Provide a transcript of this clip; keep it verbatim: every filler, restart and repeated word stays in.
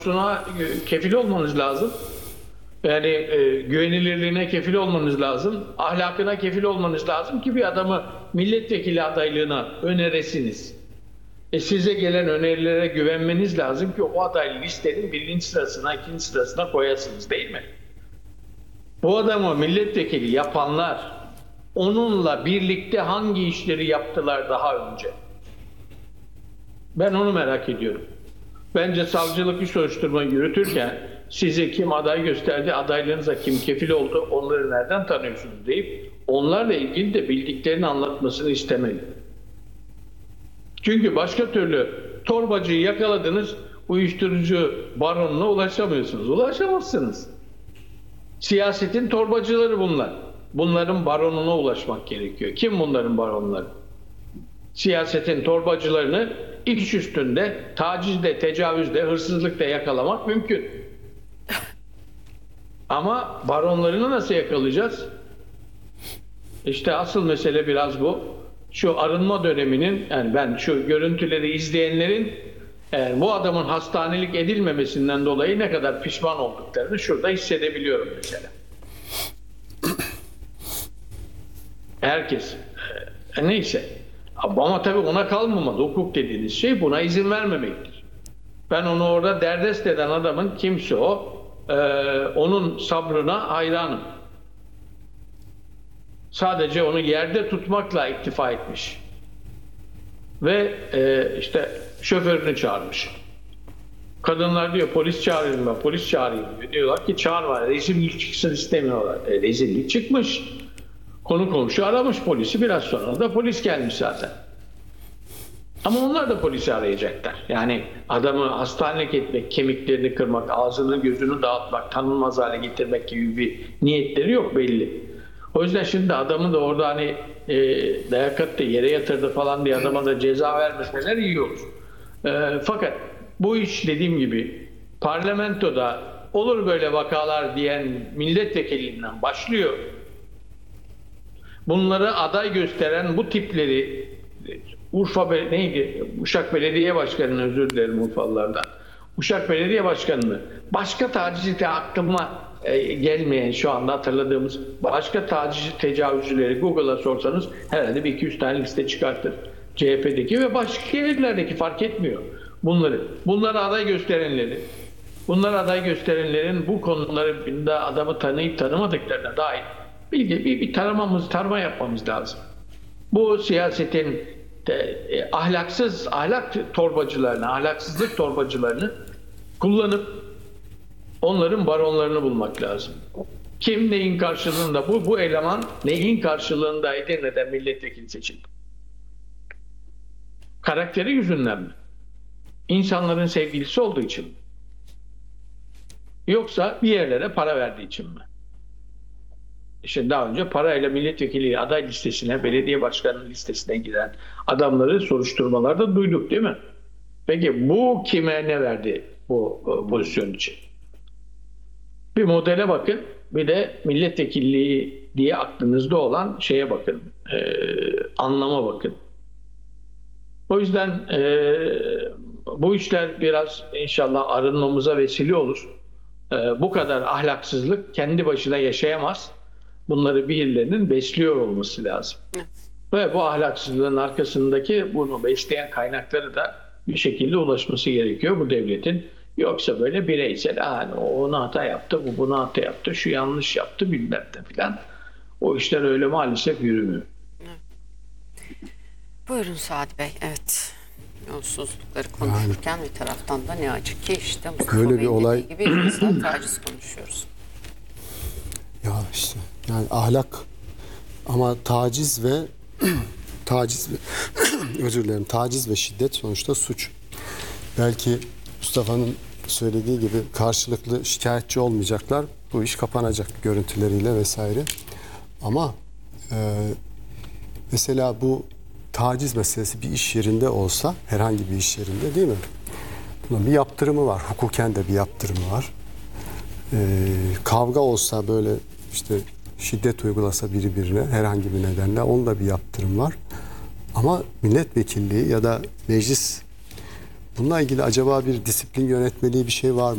Buna kefil olmanız lazım. Yani e, güvenilirliğine kefil olmanız lazım. Ahlakına kefil olmanız lazım ki bir adamı milletvekili adaylığına öneresiniz. E size gelen önerilere güvenmeniz lazım ki o aday listenin birinci sırasına, ikinci sırasına koyasınız, değil mi? Bu adamı milletvekili yapanlar onunla birlikte hangi işleri yaptılar daha önce? Ben onu merak ediyorum. Bence savcılık bir soruşturma yürütürken sizi kim aday gösterdi, adaylığınıza kim kefil oldu, onları nereden tanıyorsunuz deyip onlarla ilgili de bildiklerini anlatmasını istemeli. Çünkü başka türlü torbacıyı yakaladınız, uyuşturucu baronuna ulaşamıyorsunuz. Ulaşamazsınız. Siyasetin torbacıları bunlar. Bunların baronuna ulaşmak gerekiyor. Kim bunların baronları? Siyasetin torbacılarını iş üstünde, tacizde, tecavüzde, hırsızlıkta yakalamak mümkün. Ama baronlarını nasıl yakalayacağız? İşte asıl mesele biraz bu. Şu arınma döneminin, yani ben şu görüntüleri izleyenlerin yani bu adamın hastanelik edilmemesinden dolayı ne kadar pişman olduklarını şurada hissedebiliyorum mesela. Herkes. E, neyse. Ama tabii ona kalmamalı. Hukuk dediğiniz şey buna izin vermemektir. Ben onu orada derdest eden adamın kimse o, e, onun sabrına hayranım. Sadece onu yerde tutmakla iktifa etmiş. Ve e, işte şoförünü çağırmış. Kadınlar diyor polis çağırayım ben, polis çağırayım diyor. Diyorlar ki çağırma, rezillik çıksın istemiyorlar. E, rezillik çıkmış. Konu komşu aramış polisi, biraz sonra da polis gelmiş zaten. Ama onlar da polisi arayacaklar. Yani adamı hastanelik etmek, kemiklerini kırmak, ağzını gözünü dağıtmak, tanınmaz hale getirmek gibi bir niyetleri yok belli. O yüzden şimdi adamı da orada hani e, liyakatle yere yatırdı falan diye adama da ceza vermeseler iyi olur. E, fakat bu iş dediğim gibi parlamentoda olur böyle vakalar diyen milletvekilinden başlıyor. Bunları aday gösteren bu tipleri Urfa neydi? Uşak Belediye Başkanı'nı, özür dilerim Urfalılardan. Uşak Belediye Başkanı'nı başka taciz aklıma e, gelmeyen şu anda hatırladığımız başka taciz tecavüzcüleri Google'a sorsanız herhalde bir iki yüz tane liste çıkartır. C H P'deki ve başka yerlerdeki fark etmiyor bunları. Bunları aday gösterenleri, bunları aday gösterenlerin bu konularında adamı tanıyıp tanımadıklarına dair bilgi, bir, bir taramamız, tarama yapmamız lazım. Bu siyasetin de, e, ahlaksız, ahlak torbacılarını, ahlaksızlık torbacılarını kullanıp onların baronlarını bulmak lazım. Kim neyin karşılığında, bu bu eleman neyin karşılığında Edirne'den milletvekili seçildi? Karakteri yüzünden mi? İnsanların sevgilisi olduğu için mi? Yoksa bir yerlere para verdiği için mi? İşte daha önce parayla milletvekili aday listesine, belediye başkanının listesine giren adamları soruşturmalarda duyduk, değil mi? Peki bu kime ne verdi bu e, pozisyon için? Bir modele bakın, bir de milletvekilliği diye aklınızda olan şeye bakın, e, anlama bakın. O yüzden e, bu işler biraz inşallah arınmamıza vesile olur. E, bu kadar ahlaksızlık kendi başına yaşayamaz. Bunları birilerinin besliyor olması lazım. Evet. Ve bu ahlaksızlığın arkasındaki bunu besleyen kaynakları da bir şekilde ulaşması gerekiyor bu devletin. Yoksa böyle bireysel, yani o onu hata yaptı, bu bunu hata yaptı, şu yanlış yaptı bilmem de filan. O işler öyle maalesef yürümüyor. Evet. Buyurun Saad Bey. Evet. Yolsuzlukları konuşurken yani, bir taraftan da ne acı ki işte Mustafa böyle bir Bey'in olay gibi insan taciz konuşuyoruz. Ya işte yani ahlak ama taciz ve taciz ve özür dilerim taciz ve şiddet sonuçta suç. Belki Mustafa'nın söylediği gibi karşılıklı şikayetçi olmayacaklar. Bu iş kapanacak görüntüleriyle vesaire. Ama e, mesela bu taciz meselesi bir iş yerinde olsa, herhangi bir iş yerinde, değil mi? Bunun bir yaptırımı var. Hukuken de bir yaptırımı var. E, kavga olsa, böyle işte şiddet uygulasa biri birine herhangi bir nedenle, onun da bir yaptırım var. Ama milletvekilliği ya da meclis, bununla ilgili acaba bir disiplin yönetmeliği bir şey var mı?